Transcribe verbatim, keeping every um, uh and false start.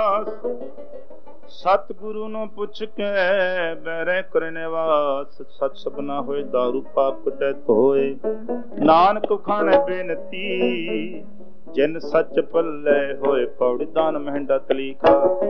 ਸਤਿਗੁਰੂ ਨੂੰ ਪੁੱਛ ਕੇ ਬੈਰੇ ਕਰ ਨਿਵਾਸ। ਸਤ ਸਬਨਾ ਹੋਏ ਦਾਰੂ ਪਾਪ ਕਟੈ ਧੋਏ। ਨਾਨਕ ਖਾਣੇ ਬੇਨਤੀ ਜਿਨ ਸੱਚ ਪੱਲੇ ਹੋਏ। ਪੌੜੀ ਦਾਨ ਮਹਿੰਡਾ ਤਲੀਖਾ।